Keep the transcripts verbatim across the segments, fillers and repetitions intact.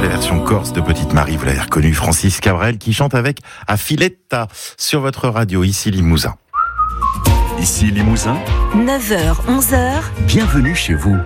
la version corse de Petite Marie, vous l'avez reconnu, Francis Cabrel, qui chante avec Affiletta sur votre radio, ici Limousin. Ici Limousin, neuf heures, onze heures. Bienvenue chez vous.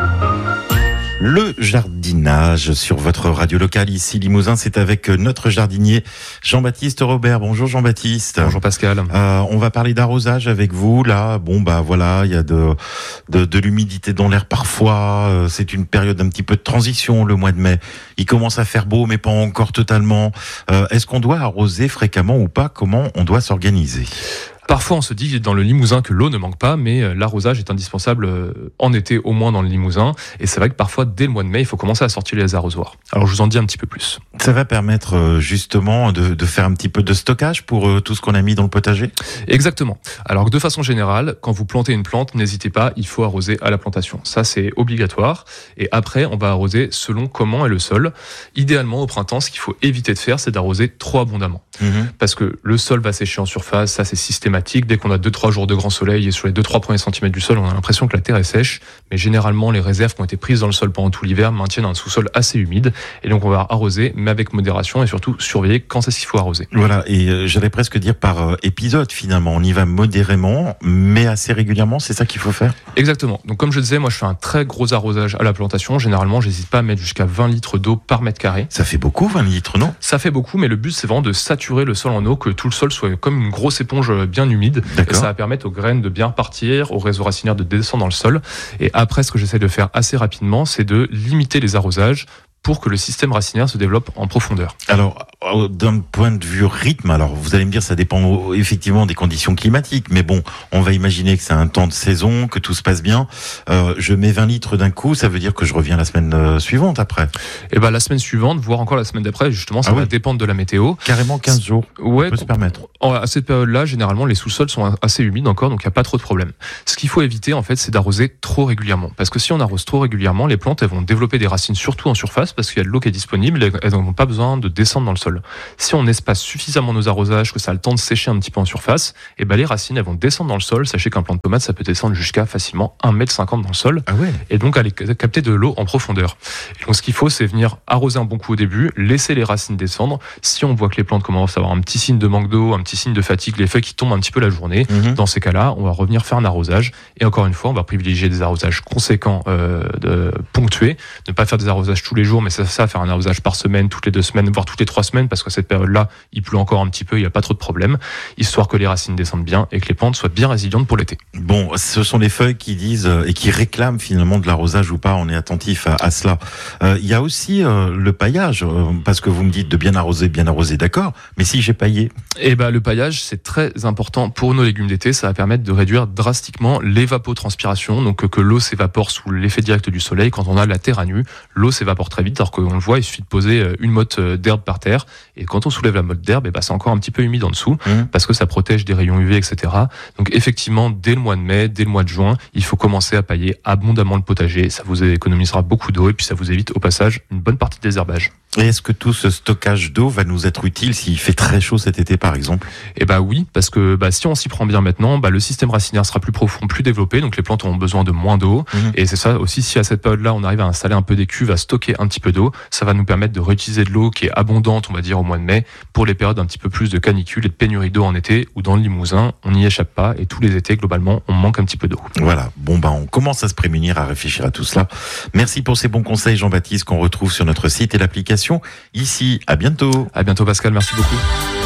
Le jardinage sur votre radio locale, ici Limousin, c'est avec notre jardinier Jean-Baptiste Robert. Bonjour Jean-Baptiste. Bonjour Pascal. Euh, on va parler d'arrosage avec vous. Là, bon bah voilà, il y a de, de, de l'humidité dans l'air parfois. Euh, c'est une période un petit peu de transition, le mois de mai. Il commence à faire beau, mais pas encore totalement. Euh, est-ce qu'on doit arroser fréquemment ou pas? Comment on doit s'organiser? Parfois, on se dit dans le Limousin que l'eau ne manque pas, mais l'arrosage est indispensable en été, au moins dans le Limousin. Et c'est vrai que parfois, dès le mois de mai, il faut commencer à sortir les arrosoirs. Alors, je vous en dis un petit peu plus. Ça va permettre justement de, de faire un petit peu de stockage pour tout ce qu'on a mis dans le potager? Exactement. Alors, de façon générale, quand vous plantez une plante, n'hésitez pas, il faut arroser à la plantation. Ça, c'est obligatoire. Et après, on va arroser selon comment est le sol. Idéalement, au printemps, ce qu'il faut éviter de faire, c'est d'arroser trop abondamment. Mmh. Parce que le sol va sécher en surface, ça c'est systématique. Dès qu'on a deux trois jours de grand soleil et sur les deux trois premiers centimètres du sol, on a l'impression que la terre est sèche. Mais généralement, les réserves qui ont été prises dans le sol pendant tout l'hiver maintiennent un sous-sol assez humide. Et donc, on va arroser, mais avec modération et surtout surveiller quand est-ce qu'il faut arroser. Voilà, et euh, j'allais presque dire par euh, épisode finalement. On y va modérément, mais assez régulièrement, c'est ça qu'il faut faire? Exactement. Donc, comme je disais, moi je fais un très gros arrosage à la plantation. Généralement, j'hésite pas à mettre jusqu'à vingt litres d'eau par mètre carré. Ça fait beaucoup, vingt litres, non? Ça fait beaucoup, mais le but c'est vraiment de saturer le sol en eau, que tout le sol soit comme une grosse éponge bien humide. Et ça va permettre aux graines de bien repartir, aux réseaux racinaires de descendre dans le sol. Et après, ce que j'essaie de faire assez rapidement, c'est de limiter les arrosages pour que le système racinaire se développe en profondeur. Alors, d'un point de vue rythme, alors vous allez me dire ça dépend effectivement des conditions climatiques, mais bon, on va imaginer que c'est un temps de saison, que tout se passe bien. Euh, je mets vingt litres d'un coup, ça veut dire que je reviens la semaine euh, suivante après? Et ben la semaine suivante, voire encore la semaine d'après, justement, ça ah va oui. dépendre de la météo. Carrément quinze jours, ouais, on peut se permettre. À cette période-là, généralement, les sous-sols sont assez humides encore, donc il n'y a pas trop de problème. Ce qu'il faut éviter, en fait, c'est d'arroser trop régulièrement. Parce que si on arrose trop régulièrement, les plantes, elles vont développer des racines surtout en surface, parce qu'il y a de l'eau qui est disponible, elles n'ont pas besoin de descendre dans le sol. Si on espace suffisamment nos arrosages, que ça a le temps de sécher un petit peu en surface, et ben les racines elles vont descendre dans le sol. Sachez qu'un plant de tomate ça peut descendre jusqu'à facilement un mètre cinquante dans le sol, ah ouais. Et donc aller capter de l'eau en profondeur. Et donc ce qu'il faut c'est venir arroser un bon coup au début, laisser les racines descendre. Si on voit que les plantes commencent à avoir un petit signe de manque d'eau, un petit signe de fatigue, les feuilles qui tombent un petit peu la journée, mmh. Dans ces cas-là on va revenir faire un arrosage, et encore une fois on va privilégier des arrosages conséquents, euh, de, ponctués, ne pas faire des arrosages tous les jours, mais ça, ça faire un arrosage par semaine, toutes les deux semaines, voire toutes les trois semaines, parce qu'à cette période-là, il pleut encore un petit peu, il n'y a pas trop de problème, histoire que les racines descendent bien et que les plantes soient bien résilientes pour l'été. Bon, ce sont les feuilles qui disent euh, et qui réclament finalement de l'arrosage ou pas, on est attentif à, à cela. Euh, il y a aussi euh, le paillage, euh, parce que vous me dites de bien arroser, bien arroser, d'accord, mais si j'ai paillé? Eh ben, le paillage, c'est très important pour nos légumes d'été, ça va permettre de réduire drastiquement l'évapotranspiration, donc que l'eau s'évapore sous l'effet direct du soleil. Quand on a la terre à nu, l'eau s'évapore très vite, alors qu'on le voit, il suffit de poser une motte d'herbe par terre, et quand on soulève la motte d'herbe, eh ben, c'est encore un petit peu humide en dessous, mmh. parce que ça protège des rayons U V, et cetera. Donc effectivement, dès le mois de mai, dès le mois de juin, il faut commencer à pailler abondamment le potager, ça vous économisera beaucoup d'eau, et puis ça vous évite au passage une bonne partie de désherbage. Et est-ce que tout ce stockage d'eau va nous être utile s'il fait très chaud cet été par exemple? Eh bah oui, parce que bah, si on s'y prend bien maintenant, bah, le système racinaire sera plus profond, plus développé, donc les plantes auront besoin de moins d'eau, mmh. et c'est ça aussi, si à cette période-là on arrive à installer un peu des cuves, à stocker un petit peu d'eau, ça va nous permettre de réutiliser de l'eau qui est abondante, on va dire au mois de mai, pour les périodes un petit peu plus de canicule et de pénurie d'eau en été, où dans le Limousin, on n'y échappe pas, et tous les étés, globalement, on manque un petit peu d'eau. Voilà, bon bah on commence à se prémunir, à réfléchir à tout cela. Merci pour ces bons conseils Jean-Baptiste, qu'on retrouve sur notre site et l'application. Ici, à bientôt. À bientôt Pascal, merci beaucoup.